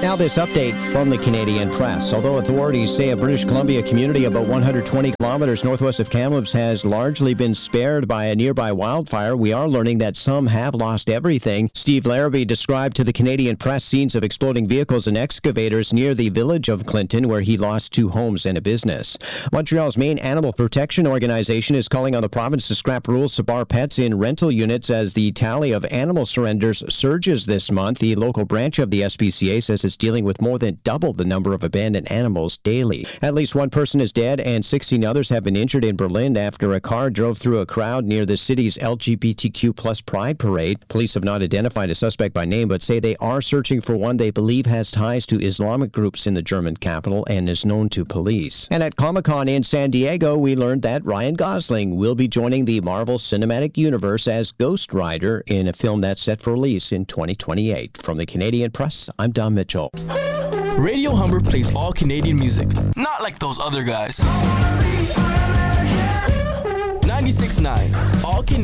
Now this update from the Canadian Press. Although authorities say a British Columbia community about 120 kilometers northwest of Kamloops has largely been spared by a nearby wildfire, we are learning that some have lost everything. Steve Larrabee described to the Canadian Press scenes of exploding vehicles and excavators near the village of Clinton, where he lost 2 homes and a business. Montreal's main animal protection organization is calling on the province to scrap rules to bar pets in rental units as the tally of animal surrenders surges this month. The local branch of the SPCA says it's dealing with more than double the number of abandoned animals daily. At least 1 person is dead and 16 others have been injured in Berlin after a car drove through a crowd near the city's LGBTQ plus pride parade. Police have not identified a suspect by name, but say they are searching for one they believe has ties to Islamic groups in the German capital and is known to police. And at Comic-Con in San Diego, we learned that Ryan Gosling will be joining the Marvel Cinematic Universe as Ghost Rider in a film that's set for release in 2028. From the Canadian Press, I'm Don Mitchell. Radio Humber plays all Canadian music, not like those other guys.